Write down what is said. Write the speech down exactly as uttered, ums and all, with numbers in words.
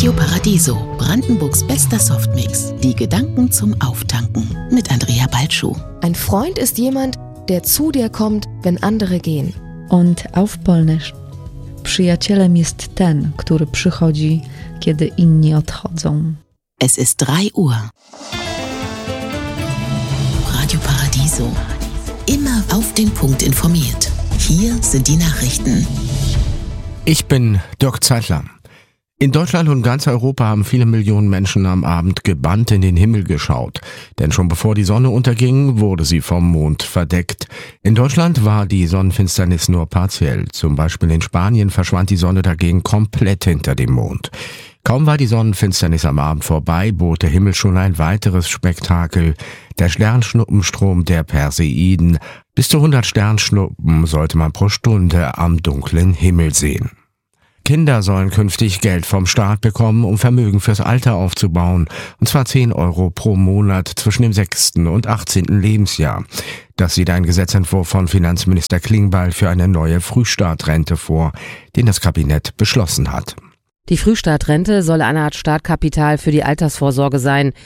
Radio Paradiso, Brandenburgs bester Softmix. Die Gedanken zum Auftanken mit Andrea Balschuh. Ein Freund ist jemand, der zu dir kommt, wenn andere gehen. Und auf Polnisch. Przyjacielem jest ten, który przychodzi, kiedy inni odchodzą. Es ist drei Uhr. Radio Paradiso. Immer auf den Punkt informiert. Hier sind die Nachrichten. Ich bin Dirk Zeitler. In Deutschland und ganz Europa haben viele Millionen Menschen am Abend gebannt in den Himmel geschaut. Denn schon bevor die Sonne unterging, wurde sie vom Mond verdeckt. In Deutschland war die Sonnenfinsternis nur partiell. Zum Beispiel in Spanien verschwand die Sonne dagegen komplett hinter dem Mond. Kaum war die Sonnenfinsternis am Abend vorbei, bot der Himmel schon ein weiteres Spektakel. Der Sternschnuppenstrom der Perseiden. Bis zu hundert Sternschnuppen sollte man pro Stunde am dunklen Himmel sehen. Kinder sollen künftig Geld vom Staat bekommen, um Vermögen fürs Alter aufzubauen. Und zwar zehn Euro pro Monat zwischen dem sechsten und achtzehnten Lebensjahr. Das sieht ein Gesetzentwurf von Finanzminister Klingbeil für eine neue Frühstartrente vor, den das Kabinett beschlossen hat. Die Frühstartrente soll eine Art Startkapital für die Altersvorsorge sein.